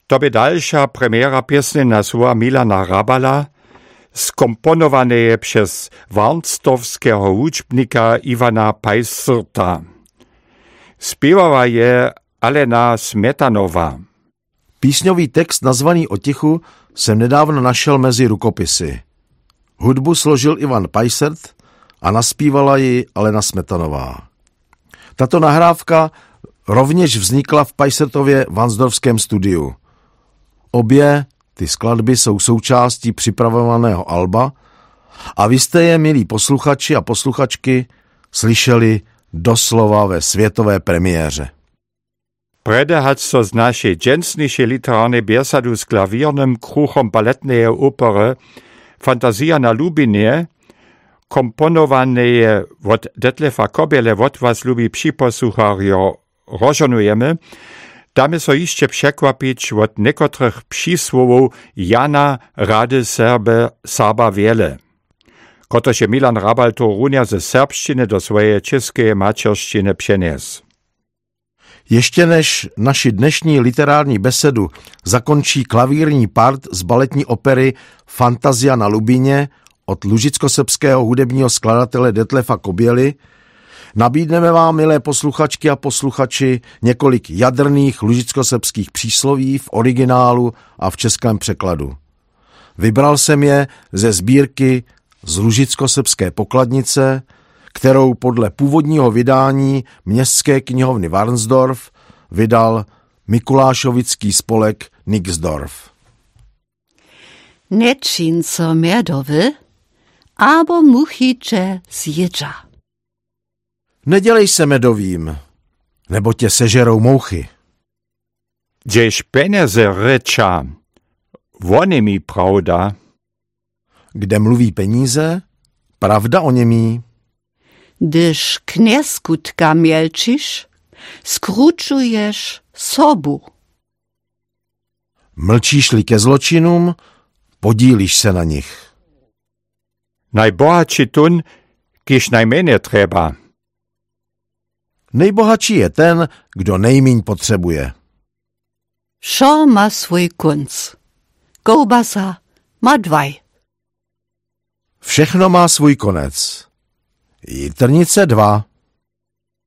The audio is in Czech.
To by dalsza premiera piesnena słowa Milana Rabala, skomponowanej przez warnsdorfskiego hudźbnika Iwana Pajsrta. Zpěvala je Alena Smetanová. Písňový text nazvaný O tichu jsem nedávno našel mezi rukopisy. Hudbu složil Ivan Pajsrt a naspívala ji Alena Smetanová. Tato nahrávka rovněž vznikla v Pajsrtově varnsdorfském studiu. Obě ty skladby jsou součástí připravovaného alba a vy jste je, milí posluchači a posluchačky, slyšeli doslova ve světové premiéře. Prede so z naszej dżęsniejszej literarnej biesadu z klaviernym kruchom baletnej opery Fantazja na Lubinie, komponowanej od Detlefa Kobiele, od was lubi przyposłucharjo, rozżonujemy, damy so jeszcze przekwapić od niekotrych przysłowów Jana Rady Saba Wiele, kotreż je Milan Rabal to runia ze serbszczyny do swojej českej materszczyny přenies. Ještě než naši dnešní literární besedu zakončí klavírní part z baletní opery Fantazja na Lubině od lužicko-srbského hudebního skladatele Detlefa Kobiely, nabídneme vám, milé posluchačky a posluchači, několik jadrných lužicko-srbských přísloví v originálu a v českém překladu. Vybral jsem je ze sbírky z lužicko-srbské pokladnice, kterou podle původního vydání Městské knihovny Varnsdorf vydal Mikulášovický spolek Nixdorf. Nečin so merdowy, abo muchiče zjedža. Nedělej se medovým, nebo tě sežerou mouchy. Gdzieś peneze reča, wony mi pravda. Kde mluví peníze, pravda o němí. Gdyż knieskutka mielčiš, skručuješ sobu. Mlčíš-li ke zločinům, podílíš se na nich. Najbohatší tun, kiž najméně třeba. Nejbohatší je ten, kdo nejmíň potřebuje. Šo má svůj kunc. Koubasa má dvaj. Všechno má svůj konec. Jitrnice 2.